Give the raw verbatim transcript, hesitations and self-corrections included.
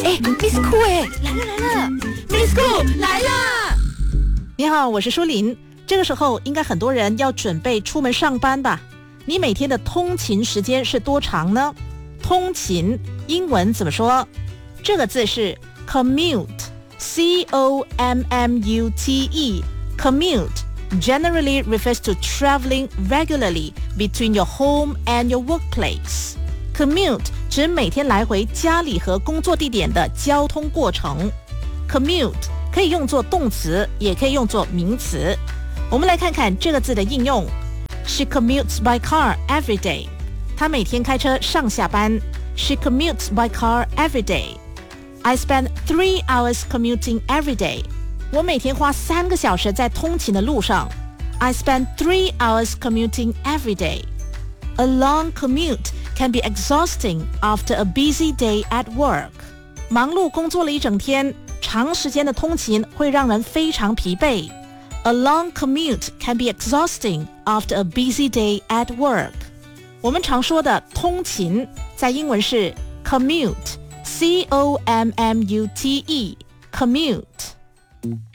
哎 ，Miss Cool 哎，来了来了 ，Miss Cool 来啦！ 你好，我是舒琳。这个时候应该很多人要准备出门上班吧？你每天的通勤时间是多长呢？通勤英文怎么说？这个字是 commute，C O M M U T E。Commute generally refers to traveling regularly between your home and your workplace. Commute 指每天来回家里和工作地点的交通过程。Commute 可以用作动词，也可以用作名词。我们来看看这个字的应用。She commutes by car every day. 她每天开车上下班。She commutes by car every day. I spend three hours commuting every day. 我每天花三个小时在通勤的路上。I spend three hours commuting every day. A long commute can be exhausting after a busy day at work. 忙碌工作了一整天，长时间的通勤会让人非常疲惫。A long commute can be exhausting after a busy day at work. 我们常说的通勤，在英文是 commute, C O M M U T E, commute.